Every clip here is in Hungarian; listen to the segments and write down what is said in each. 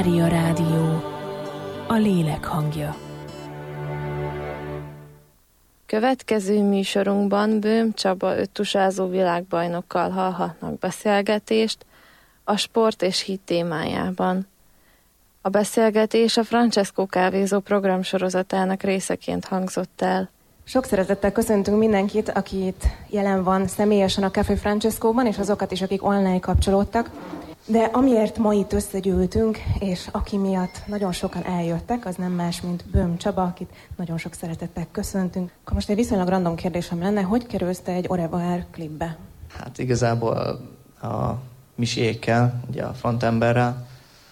Mária Rádió, a lélek hangja. Következő műsorunkban Böhm Csaba öttusázó világbajnokkal hallhatnak beszélgetést a sport és hit témájában. A beszélgetés a Francesco kávézó programsorozatának részeként hangzott el. Sok szeretettel köszöntünk mindenkit, aki itt jelen van személyesen a Café Francescóban, és azokat is, akik online kapcsolódtak. De amiért ma itt összegyűltünk, és aki miatt nagyon sokan eljöttek, az nem más, mint Böhm Csaba, akit nagyon sok szeretettel köszöntünk. Akkor most egy viszonylag random kérdésem lenne, hogy kerülsz te egy Au revoir klipbe? Hát igazából a Misiékkel, ugye a frontemberrel,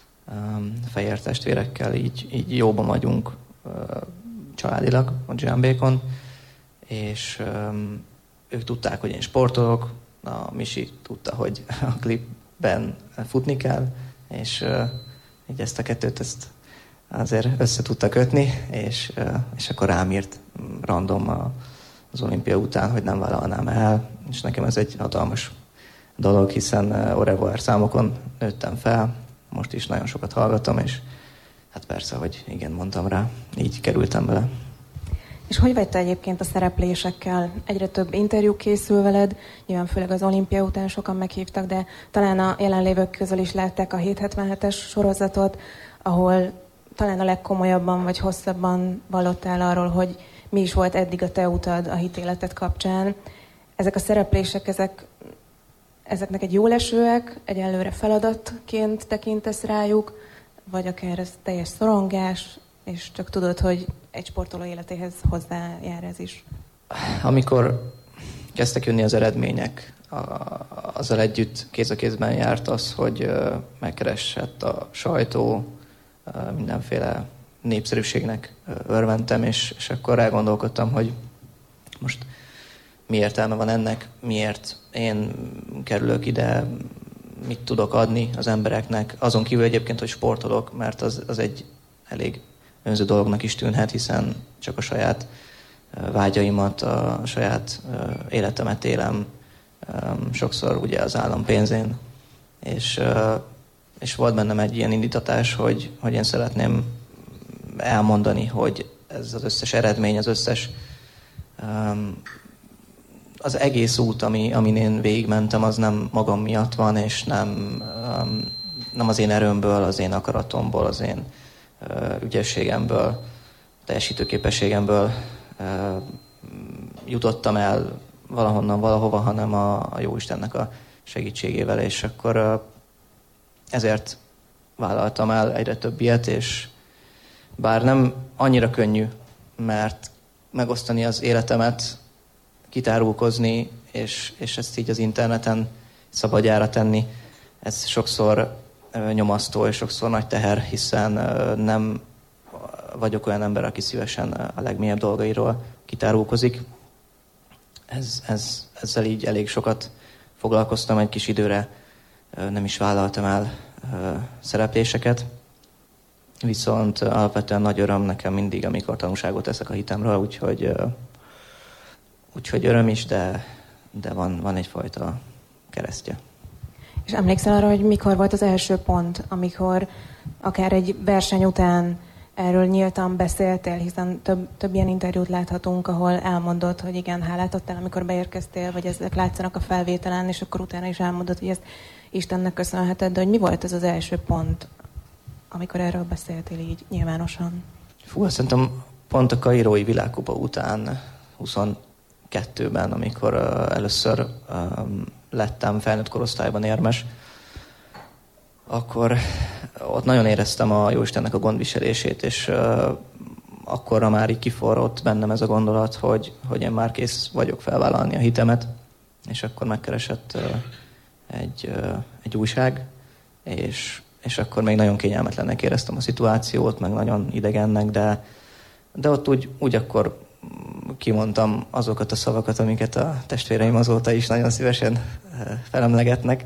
fehér testvérekkel így jóban vagyunk családilag a Giambékon, és ők tudták, hogy én sportolok, a Misi tudta, hogy a klipben futni kell, és így ezt a kettőt azért össze tudta kötni, és akkor rám írt random az olimpia után, hogy nem vállalnám el, és nekem ez egy hatalmas dolog, hiszen Au revoir számokon nőttem fel, most is nagyon sokat hallgatom, és hát persze, hogy igen, mondtam rá, így kerültem bele. És hogy vagy te egyébként a szereplésekkel? Egyre több interjú készül veled, nyilván főleg az olimpia után sokan meghívtak, de talán a jelenlévők közül is látták a 777-es sorozatot, ahol talán a legkomolyabban vagy hosszabban vallottál arról, hogy mi is volt eddig a te utad a hitéleted kapcsán. Ezek a szereplések, ezeknek egy jólesőek, egyelőre feladatként tekintesz rájuk, vagy akár ez teljes szorongás, és csak tudod, hogy egy sportoló életéhez hozzájár ez is. Amikor kezdtek jönni az eredmények, azzal együtt kéz a kézben járt az, hogy megkeresett a sajtó, mindenféle népszerűségnek örventem, és akkor elgondolkodtam, hogy most mi értelme van ennek, miért én kerülök ide, mit tudok adni az embereknek, azon kívül egyébként, hogy sportolok, mert az egy elég önző dolognak is tűnhet, hiszen csak a saját vágyaimat, a saját életemet élem, sokszor ugye az állam pénzén, és volt bennem egy ilyen indítatás, hogy én szeretném elmondani, hogy ez az összes eredmény, az összes az egész út, amin én végigmentem, az nem magam miatt van, és nem az én erőmből, az én akaratomból, az én ügyességemből, teljesítőképességemből jutottam el valahonnan, valahova, hanem a Jóistennek a segítségével, és akkor ezért vállaltam el egyre több ilyet, és bár nem annyira könnyű, mert megosztani az életemet, kitárulkozni, és ezt így az interneten szabadjára tenni, ez sokszor nyomasztó, és sokszor nagy teher, hiszen nem vagyok olyan ember, aki szívesen a legmélyebb dolgairól kitárulkozik. Ezzel így elég sokat foglalkoztam, egy kis időre nem is vállaltam el szerepléseket, viszont alapvetően nagy öröm nekem mindig, amikor tanúságot teszek a hitemről, úgyhogy öröm is, de van egyfajta keresztje. És emlékszel arra, hogy mikor volt az első pont, amikor akár egy verseny után erről nyíltan beszéltél, hiszen több ilyen interjút láthatunk, ahol elmondod, hogy igen, hálát adtál, amikor beérkeztél, vagy ezek látszanak a felvételen, és akkor utána is elmondod, hogy ezt Istennek köszönheted, de hogy mi volt ez az első pont, amikor erről beszéltél így nyilvánosan? Azt szerintem pont a kairói világkupa után 22-ben, amikor először lettem felnőtt korosztályban érmes, akkor ott nagyon éreztem a Jóistennek a gondviselését, és akkorra már így kiforrott bennem ez a gondolat, hogy én már kész vagyok felvállalni a hitemet, és akkor megkeresett egy újság, és akkor még nagyon kényelmetlennek éreztem a szituációt, meg nagyon idegennek, de ott úgy akkor kimondtam azokat a szavakat, amiket a testvéreim azóta is nagyon szívesen felemlegetnek.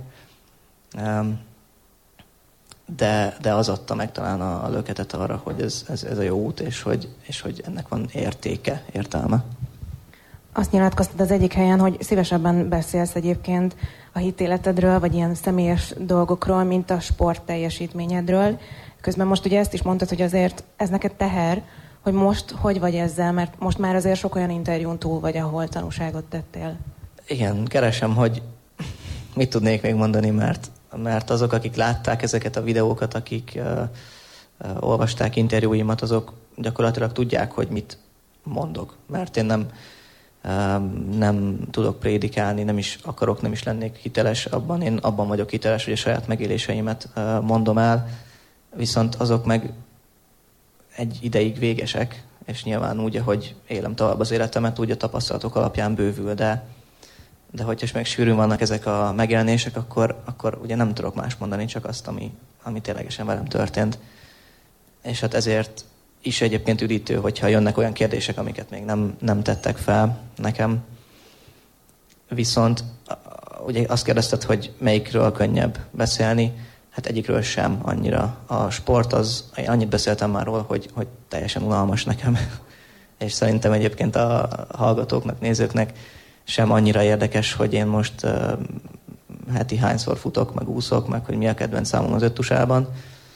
De az adta meg talán a löketet arra, hogy ez a jó út, és hogy ennek van értéke, értelme. Azt nyilatkoztad az egyik helyen, hogy szívesebben beszélsz egyébként a hitéletedről, vagy ilyen személyes dolgokról, mint a sport teljesítményedről. Közben most ugye ezt is mondtad, hogy azért ez neked teher, hogy most hogy vagy ezzel, mert most már azért sok olyan interjún túl vagy, ahol tanúságot tettél. Igen, keresem, hogy mit tudnék még mondani, mert azok, akik látták ezeket a videókat, akik olvasták interjúimat, azok gyakorlatilag tudják, hogy mit mondok. Mert én nem tudok prédikálni, nem is akarok, nem is lennék hiteles abban. Én abban vagyok hiteles, hogy a saját megéléseimet mondom el, viszont azok meg egy ideig végesek, és nyilván úgy, ahogy élem tovább az életemet, úgy a tapasztalatok alapján bővül, de hogyha meg sűrűn vannak ezek a megjelenések, akkor ugye nem tudok más mondani, csak azt, ami ténylegesen velem történt. És hát ezért is egyébként üdítő, hogyha jönnek olyan kérdések, amiket még nem tettek fel nekem. Viszont ugye azt kérdezted, hogy melyikről könnyebb beszélni, hát egyikről sem annyira. A sport én annyit beszéltem már róla, hogy teljesen unalmas nekem. És szerintem egyébként a hallgatóknak, nézőknek sem annyira érdekes, hogy én most heti hányszor futok, meg úszok, meg hogy mi a kedvenc számom az öttusában.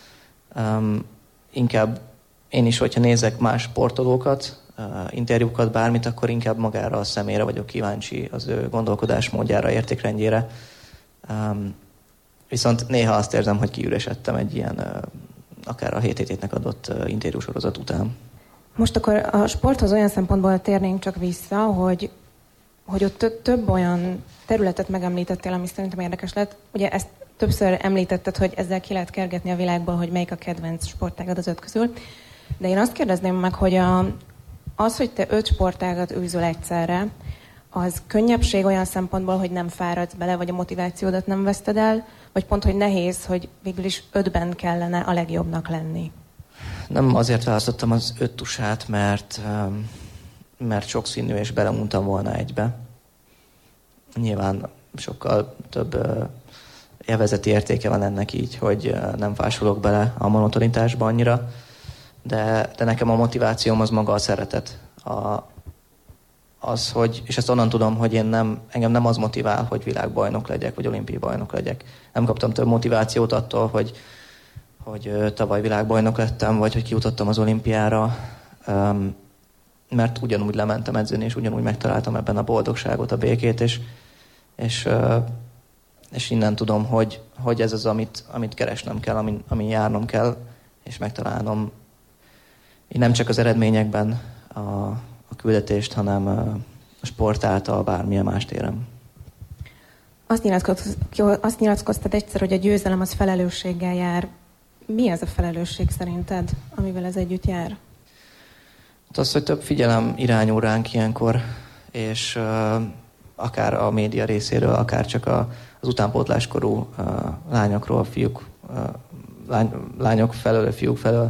Inkább én is, hogyha nézek más sportolókat, interjúkat, bármit, akkor inkább magára a személyre vagyok kíváncsi, az ő gondolkodásmódjára, értékrendjére. Viszont néha azt érzem, hogy kiüresedtem egy ilyen, akár a 7-7-nek adott interjúsorozat után. Most akkor a sporthoz olyan szempontból térnénk csak vissza, hogy ott több olyan területet megemlítettél, ami szerintem érdekes lett. Ugye ezt többször említetted, hogy ezzel ki lehet kergetni a világból, hogy melyik a kedvenc sportágad az 5 közül. De én azt kérdezném meg, hogy az, hogy te 5 sportágat űzöl egyszerre, az könnyebbség olyan szempontból, hogy nem fáradsz bele, vagy a motivációdat nem veszted el, vagy pont, hogy nehéz, hogy végül is 5-ben kellene a legjobbnak lenni? Nem azért választottam az 5 tusát, mert sokszínű és beleuntam volna egybe. Nyilván sokkal több élvezeti értéke van ennek így, hogy nem fásulok bele a monotonitásba annyira, de nekem a motivációm az maga a szeretet. Az, hogy, és ezt onnan tudom, hogy engem nem az motivál, hogy világbajnok legyek, vagy olimpiai bajnok legyek. Nem kaptam több motivációt attól, hogy tavaly világbajnok lettem, vagy hogy kijutottam az olimpiára, mert ugyanúgy lementem edzeni, és ugyanúgy megtaláltam ebben a boldogságot, a békét, és innen tudom, hogy ez az, amit keresnem kell, amin járnom kell, és megtalálnom így nem csak az eredményekben a küldetést, hanem a sport által bármilyen más téren. Azt nyilatkoztad egyszer, hogy a győzelem az felelősséggel jár. Mi ez a felelősség szerinted, amivel ez együtt jár? Az, hogy több figyelem irányul ránk ilyenkor, és akár a média részéről, akár csak az utánpótláskorú lányokról, lányok felől, fiúk felől,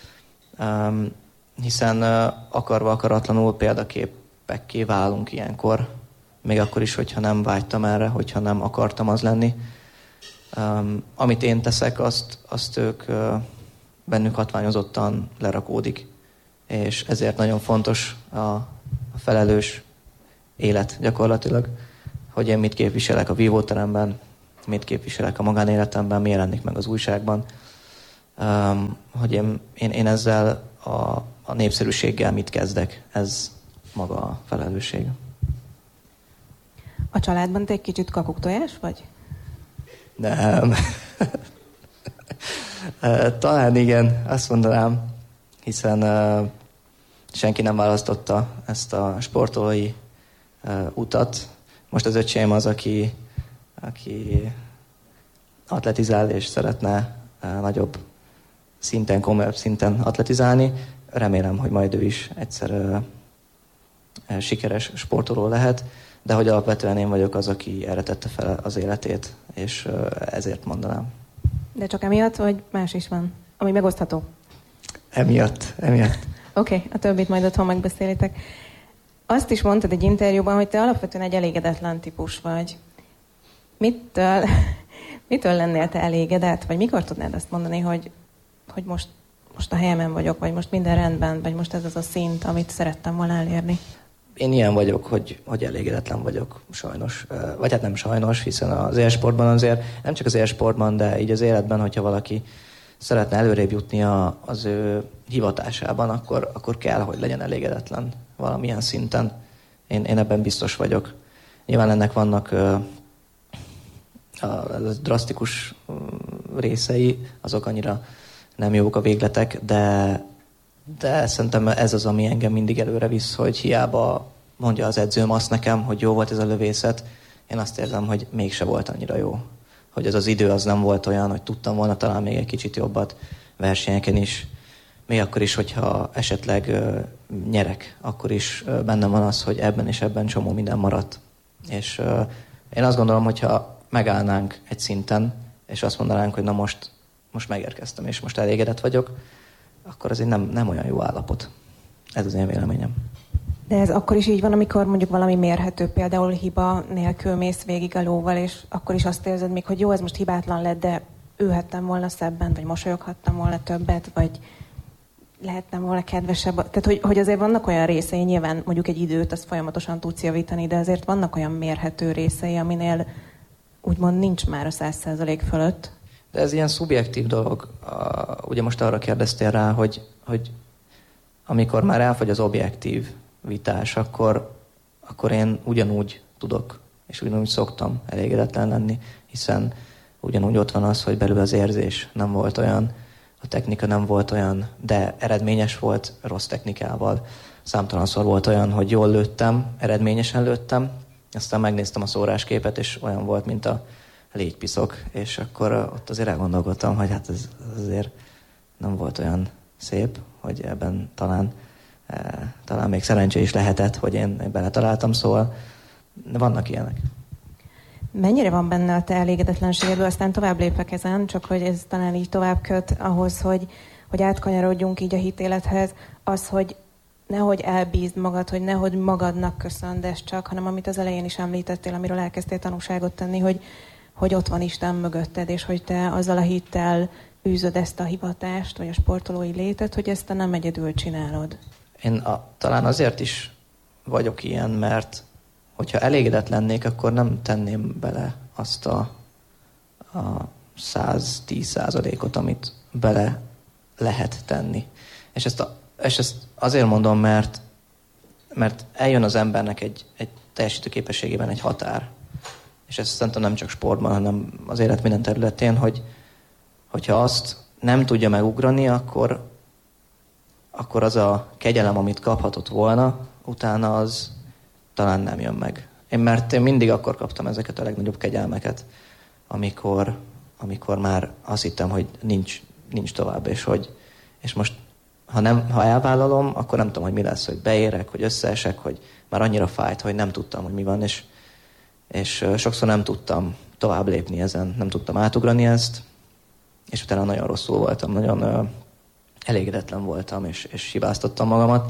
hiszen akarva akaratlanul példaképekké válunk ilyenkor, még akkor is, hogyha nem vágytam erre, hogyha nem akartam az lenni. Amit én teszek, azt ők bennük hatványozottan lerakódik, és ezért nagyon fontos a felelős élet gyakorlatilag, hogy én mit képviselek a vívóteremben, mit képviselek a magánéletemben, mi jelenik meg az újságban, hogy én ezzel a népszerűséggel mit kezdek, ez maga a felelősség. A családban te egy kicsit kakuktojás vagy? Nem. Talán igen, azt mondanám, hiszen senki nem választotta ezt a sportolói utat. Most az öcsém az, aki atletizál és szeretne nagyobb szinten, komolyabb szinten atletizálni. Remélem, hogy majd ő is egyszer sikeres sportoló lehet, de hogy alapvetően én vagyok az, aki erre tette fel az életét, és ezért mondanám. De csak emiatt, vagy más is van, ami megosztható? Emiatt. Oké, a többit majd otthon megbeszélitek. Azt is mondtad egy interjúban, hogy te alapvetően egy elégedetlen típus vagy. Mitől lennél te elégedett? Vagy mikor tudnád azt mondani, hogy most a helyemen vagyok, vagy most minden rendben, vagy most ez az a szint, amit szerettem volna elérni? Én ilyen vagyok, hogy elégedetlen vagyok, sajnos. Vagy hát nem sajnos, hiszen az élsportban azért, nem csak az élsportban, de így az életben, hogyha valaki szeretne előrébb jutni az ő hivatásában, akkor kell, hogy legyen elégedetlen valamilyen szinten. Én ebben biztos vagyok. Nyilván ennek vannak a drasztikus részei, azok annyira nem jók a végletek, de szerintem ez az, ami engem mindig előre visz, hogy hiába mondja az edzőm azt nekem, hogy jó volt ez a lövészet, én azt érzem, hogy mégse volt annyira jó. Hogy az idő az nem volt olyan, hogy tudtam volna talán még egy kicsit jobbat versenyeken is. Még akkor is, hogyha esetleg nyerek, akkor is bennem van az, hogy ebben és ebben csomó minden maradt. És én azt gondolom, hogyha megállnánk egy szinten, és azt mondanánk, hogy na most megérkeztem, és most elégedett vagyok, akkor az egy nem olyan jó állapot. Ez az én véleményem. De ez akkor is így van, amikor mondjuk valami mérhető, például hiba nélkül mész végig a lóval, és akkor is azt érzed még, hogy jó, ez most hibátlan lett, de ülhettem volna szebben, vagy mosolyoghattam volna többet, vagy lehettem volna kedvesebb. Tehát, hogy azért vannak olyan részei, nyilván mondjuk egy időt, azt folyamatosan tudsz javítani, de azért vannak olyan mérhető részei, aminél úgymond nincs már a 100% fölött. De ez ilyen szubjektív dolog. Ugye most arra kérdeztél rá, hogy amikor már elfogy az objektív vitás, akkor én ugyanúgy tudok, és ugyanúgy szoktam elégedetlen lenni, hiszen ugyanúgy ott van az, hogy belül az érzés nem volt olyan, a technika nem volt olyan, de eredményes volt rossz technikával. Számtalanszor volt olyan, hogy jól lőttem, eredményesen lőttem, aztán megnéztem a szórásképet, és olyan volt, mint a légypiszok, és akkor ott azért elgondolkodtam, hogy hát ez azért nem volt olyan szép, hogy ebben talán még szerencsé is lehetett, hogy én beletaláltam, szóval vannak ilyenek. Mennyire van benne a te elégedetlenségedből, aztán tovább lépek ezen, csak hogy ez talán így tovább köt ahhoz, hogy átkanyarodjunk így a hitélethez, az, hogy nehogy elbízd magad, hogy nehogy magadnak köszönd ezt csak, hanem amit az elején is említettél, amiről elkezdtél tanúságot tenni, hogy ott van Isten mögötted, és hogy te azzal a hittel űzöd ezt a hivatást, vagy a sportolói létet, hogy ezt te nem egyedül csinálod. Én talán azért is vagyok ilyen, mert hogyha elégedett lennék, akkor nem tenném bele azt a 110%-ot, amit bele lehet tenni. És ezt azért mondom, mert eljön az embernek egy teljesítő képességében egy határ. És ezt szerintem nem csak sportban, hanem az élet minden területén, hogyha azt nem tudja megugrani, akkor az a kegyelem, amit kaphatott volna, utána az talán nem jön meg. Mert én mindig akkor kaptam ezeket a legnagyobb kegyelmeket, amikor már azt hittem, hogy nincs tovább, és most ha elvállalom, akkor nem tudom, hogy mi lesz, hogy beérek, hogy összeesek, hogy már annyira fájt, hogy nem tudtam, hogy mi van, és sokszor nem tudtam tovább lépni ezen, nem tudtam átugrani ezt, és utána nagyon rosszul voltam, nagyon elégedetlen voltam, és hibáztattam magamat.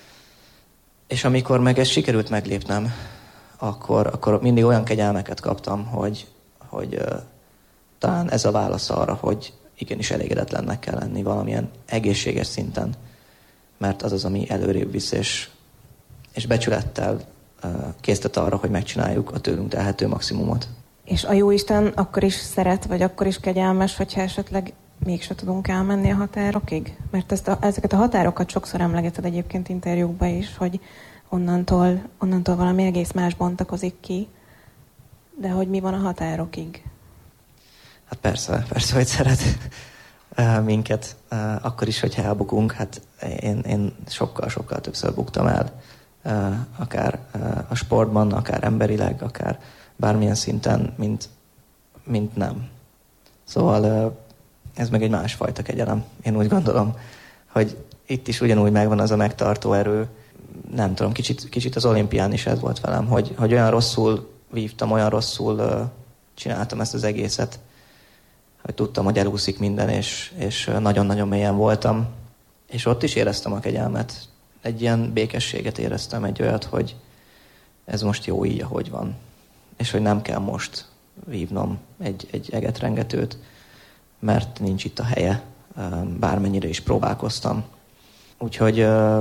És amikor meg ezt sikerült meglépnem, akkor mindig olyan kegyelmeket kaptam, hogy talán ez a válasz arra, hogy igenis elégedetlennek kell lenni valamilyen egészséges szinten, mert az az, ami előrébb visz, és becsülettel késztet arra, hogy megcsináljuk a tőlünk telhető maximumot. És a Jóisten akkor is szeret, vagy akkor is kegyelmes, hogyha esetleg mégse tudunk elmenni a határokig? Mert ezeket a határokat sokszor emlegeted egyébként interjúkban is, hogy onnantól valami egész más bontakozik ki, de hogy mi van a határokig? Hát persze, hogy szeret minket. Akkor is, hogyha elbukunk, hát én sokkal többször buktam el. Akár a sportban, akár emberileg, akár bármilyen szinten, mint nem. Szóval ez meg egy másfajta kegyelem. Én úgy gondolom, hogy itt is ugyanúgy megvan az a megtartó erő. Nem tudom, kicsit az olimpián is ez volt velem, hogy olyan rosszul vívtam, olyan rosszul csináltam ezt az egészet, hogy tudtam, hogy elúszik minden, és nagyon-nagyon mélyen voltam. És ott is éreztem a kegyelmet. Egy ilyen békességet éreztem, egy olyat, hogy ez most jó így, ahogy van. És hogy nem kell most vívnom egy egetrengetőt, mert nincs itt a helye, bármennyire is próbálkoztam. Úgyhogy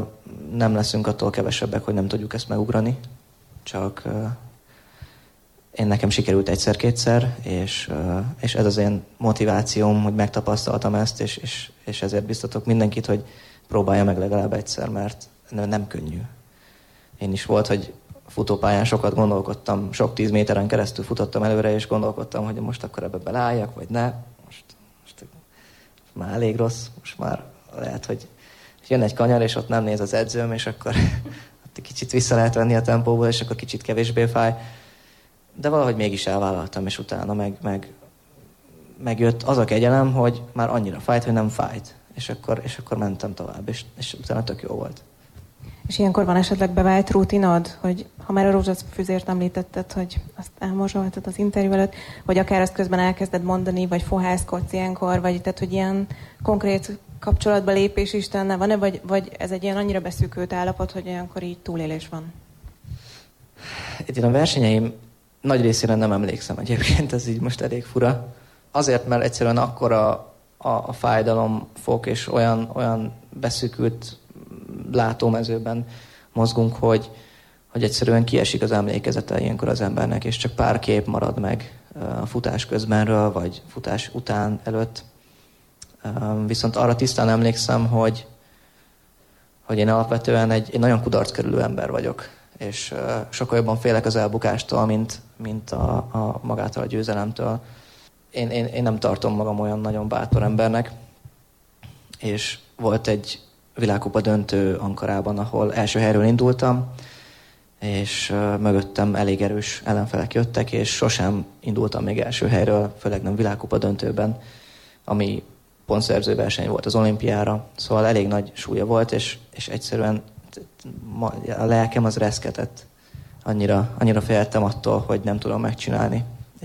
nem leszünk attól kevesebbek, hogy nem tudjuk ezt megugrani. Csak nekem sikerült egyszer-kétszer, és ez az én motivációm, hogy megtapasztaltam ezt, és ezért biztatok mindenkit, hogy próbálja meg legalább egyszer, mert nem könnyű. Én is volt, hogy futópályán sokat gondolkodtam, sok 10 méteren keresztül futottam előre, és gondolkodtam, hogy most akkor ebbe beleálljak, vagy ne. Most már elég rossz, most már lehet, hogy jön egy kanyar, és ott nem néz az edzőm, és akkor ott kicsit vissza lehet venni a tempóból, és akkor kicsit kevésbé fáj. De valahogy mégis elvállaltam, és utána megjött az a kegyelem, hogy már annyira fájt, hogy nem fájt. És akkor mentem tovább, és utána tök jó volt. És ilyenkor van esetleg bevált rutinod, hogy ha már a rózsaszínfüzért említetted, hogy azt elmorzsoltad az interjú előtt, hogy akár azt közben elkezded mondani, vagy fohászkodsz ilyenkor, vagy tehát, hogy ilyen konkrét kapcsolatba lépés Istennel van-e, vagy ez egy ilyen annyira beszűkült állapot, hogy olyankor így túlélés van? Én a versenyeim nagy részére nem emlékszem egyébként, ez így most elég fura. Azért, mert egyszerűen akkora a fájdalomfok, és olyan beszűkült látómezőben mozgunk, hogy egyszerűen kiesik az emlékezete ilyenkor az embernek, és csak pár kép marad meg a futás közbenről, vagy futás után, előtt. Viszont arra tisztán emlékszem, hogy én alapvetően egy nagyon kudarckörülő ember vagyok, és sokkal jobban félek az elbukástól, mint a magától a győzelemtől. Én nem tartom magam olyan nagyon bátor embernek, és volt egy világkupa döntő Ankarában, ahol első helyről indultam, és mögöttem elég erős ellenfelek jöttek, és sosem indultam még első helyről, főleg nem világkupa döntőben, ami pontszerző verseny volt az olimpiára, szóval elég nagy súlya volt, és egyszerűen a lelkem az reszketett. Annyira féltem attól, hogy nem tudom megcsinálni.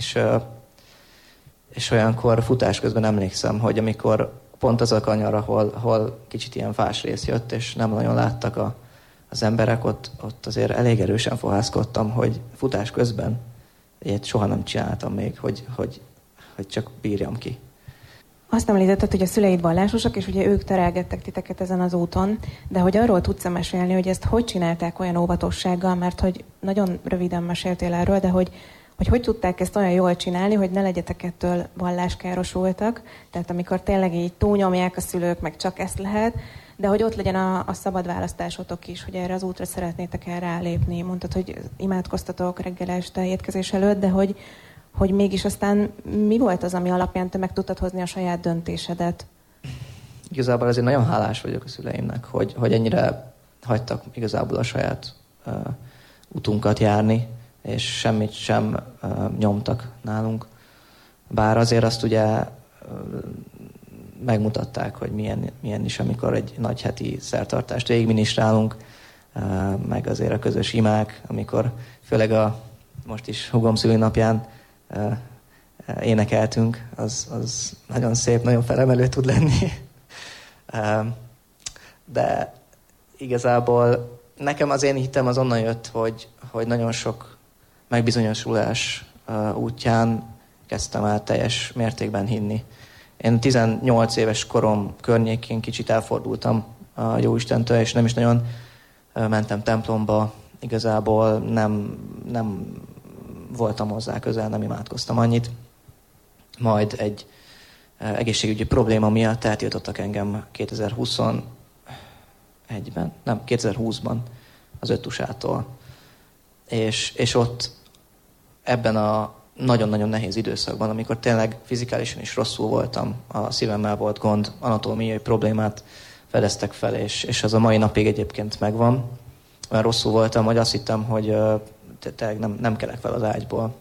És olyankor futás közben emlékszem, hogy amikor pont az a kanyar, ahol kicsit ilyen fás rész jött, és nem nagyon láttak az emberek, ott azért elég erősen fohászkodtam, hogy futás közben ilyet soha nem csináltam még, hogy csak bírjam ki. Azt említetted, hogy a szüleid vallásosak, és ugye ők terelgettek titeket ezen az úton, de hogy arról tudsz mesélni, hogy ezt hogy csinálták olyan óvatossággal, mert hogy nagyon röviden meséltél erről, de hogy tudták ezt olyan jól csinálni, hogy ne legyetek ettől valláskárosultak, tehát amikor tényleg így túlnyomják a szülők, meg csak ezt lehet, de hogy ott legyen a szabad választásotok is, hogy erre az útra szeretnétek el rálépni. Mondtad, hogy imádkoztatok reggel este étkezés előtt, de hogy mégis aztán mi volt az, ami alapján te meg tudtad hozni a saját döntésedet? Igazából azért nagyon hálás vagyok a szüleimnek, hogy ennyire hagytak igazából a saját utunkat járni, és semmit sem nyomtak nálunk. Bár azért azt ugye megmutatták, hogy milyen is, amikor egy nagy heti szertartást végigminisztrálunk, meg azért a közös imák, amikor főleg most is húgom szülinapján énekeltünk, az nagyon szép, nagyon felemelő tud lenni. De igazából nekem az én hitem az onnan jött, hogy nagyon sok megbizonyosulás útján kezdtem el teljes mértékben hinni. Én 18 éves korom környékén kicsit elfordultam a Jóistentől, és nem is nagyon mentem templomba. Igazából nem voltam hozzá közel, nem imádkoztam annyit. Majd egy egészségügyi probléma miatt eltiltottak engem 2020-ban az Öttusától. És ott ebben a nagyon-nagyon nehéz időszakban, amikor tényleg fizikálisan is rosszul voltam, a szívemmel volt gond, anatómiai problémát fedeztek fel, és az a mai napig egyébként megvan. Olyan rosszul voltam, hogy azt hittem, hogy tényleg nem kelek fel az ágyból.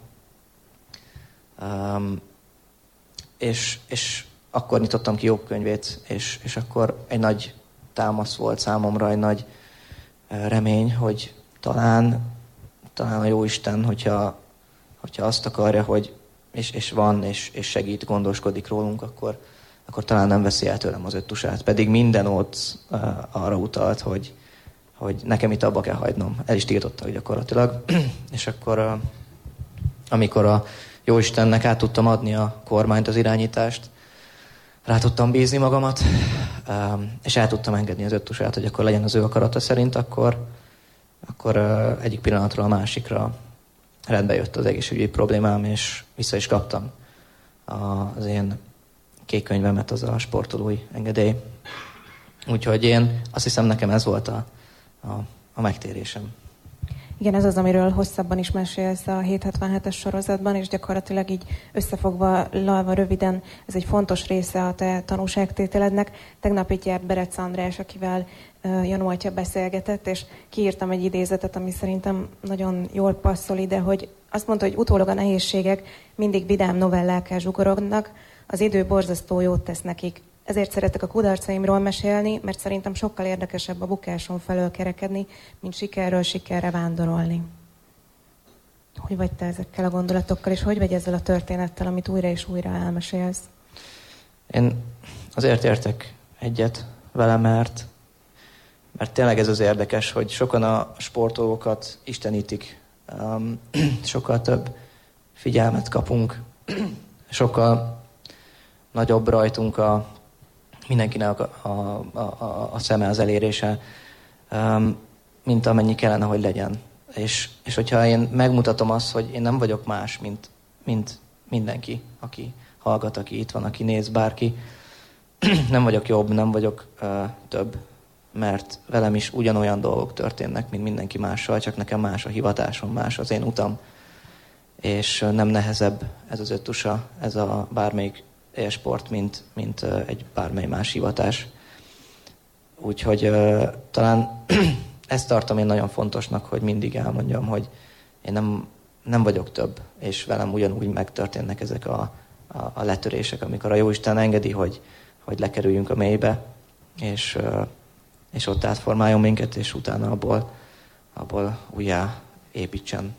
És akkor nyitottam ki Jobb könyvét, és akkor egy nagy támasz volt számomra, egy nagy remény, hogy talán a Jóisten, hogyha azt akarja, hogy és van, és segít, gondoskodik rólunk, akkor talán nem veszi el tőlem az Öttusát. Pedig minden ott arra utalt, hogy nekem itt abba kell hagynom. El is tiltottak gyakorlatilag. És akkor, amikor a Jóistennek át tudtam adni a kormányt, az irányítást, rá tudtam bízni magamat, és el tudtam engedni az Öttusát, hogy akkor legyen az ő akarata szerint, akkor egyik pillanatról a másikra rendbe jött az egészségügyi problémám, és vissza is kaptam az én kék könyvemet, az a sportolói engedély. Úgyhogy én azt hiszem, nekem ez volt a megtérésem. Igen, ez az, amiről hosszabban is mesélsz a 777-es sorozatban, és gyakorlatilag így összefogva, lalva röviden, ez egy fontos része a te tanúságtételednek. Tegnap itt járt Berec András, akivel Janó beszélgetett, és kiírtam egy idézetet, ami szerintem nagyon jól passzol ide, hogy azt mondta, hogy utólag a nehézségek mindig vidám novellákká zsugorodnak, az idő borzasztó jót tesz nekik. Ezért szeretek a kudarcaimról mesélni, mert szerintem sokkal érdekesebb a bukáson felől kerekedni, mint sikerről sikerre vándorolni. Hogy vagy te ezekkel a gondolatokkal, és hogy vagy ezzel a történettel, amit újra és újra elmesélsz? Én azért értek egyet vele, mert tényleg ez az érdekes, hogy sokan a sportolókat istenítik. Sokkal több figyelmet kapunk, sokkal nagyobb rajtunk mindenkinek a szeme, az elérése, mint amennyi kellene, hogy legyen. És hogyha én megmutatom azt, hogy én nem vagyok más, mint mindenki, aki hallgat, aki itt van, aki néz, bárki, nem vagyok jobb, nem vagyok több, mert velem is ugyanolyan dolgok történnek, mint mindenki mással, csak nekem más a hivatásom, más az én utam, és nem nehezebb ez az öttusa, ez a bármelyik élsport, mint egy bármely más hivatás. Úgyhogy talán ezt tartom én nagyon fontosnak, hogy mindig elmondjam, hogy én nem vagyok több, és velem ugyanúgy megtörténnek ezek a letörések, amikor a Jóisten engedi, hogy lekerüljünk a mélybe, és ott átformáljon minket, és utána abból újjá építsen.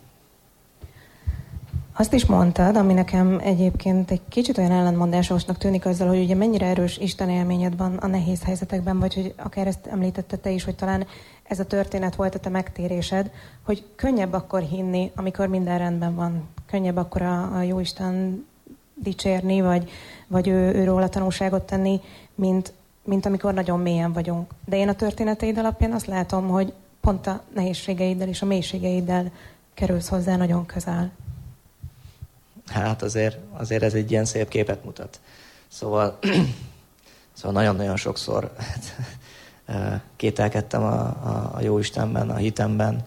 Azt is mondtad, ami nekem egyébként egy kicsit olyan ellentmondásosnak tűnik azzal, hogy ugye mennyire erős Isten élményed van a nehéz helyzetekben, vagy hogy akár ezt említette te is, hogy talán ez a történet volt a te megtérésed, hogy könnyebb akkor hinni, amikor minden rendben van. Könnyebb akkor a Jóisten dicsérni, vagy őról tanúságot tenni, mint amikor nagyon mélyen vagyunk. De én a történeteid alapján azt látom, hogy pont a nehézségeiddel és a mélységeiddel kerülsz hozzá nagyon közel. Hát azért ez egy ilyen szép képet mutat. Szóval nagyon-nagyon sokszor kételkedtem a Jóistenben, a hitemben.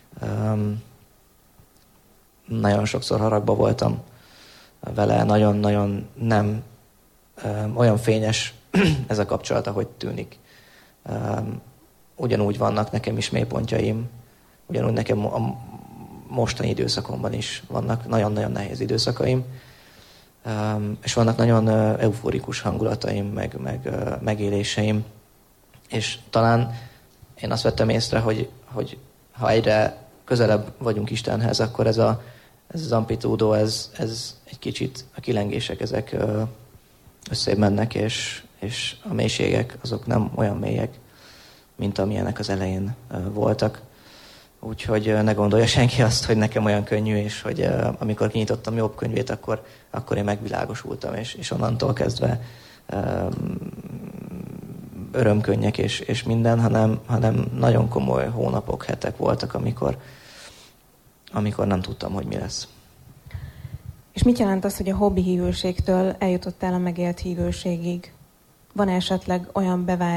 Nagyon sokszor haragba voltam vele, nagyon-nagyon nem olyan fényes ez a kapcsolat, ahogy tűnik. Ugyanúgy vannak nekem is mélypontjaim, ugyanúgy nekem a mostani időszakomban is vannak nagyon-nagyon nehéz időszakaim, és vannak nagyon euforikus hangulataim, meg megéléseim, és talán én azt vettem észre, hogy ha egyre közelebb vagyunk Istenhez, akkor ez az amplitúdó, ez egy kicsit, a kilengések ezek összébb mennek, és a mélységek azok nem olyan mélyek, mint amilyenek az elején voltak. Úgyhogy ne gondolja senki azt, hogy nekem olyan könnyű, és hogy amikor kinyitottam Jobb könyvét, akkor én megvilágosultam, és onnantól kezdve örömkönnyek és minden, hanem nagyon komoly hónapok, hetek voltak, amikor nem tudtam, hogy mi lesz. És mit jelent az, hogy a hobbi hívőségtől eljutottál a megélt hívőségig? Van esetleg olyan bevált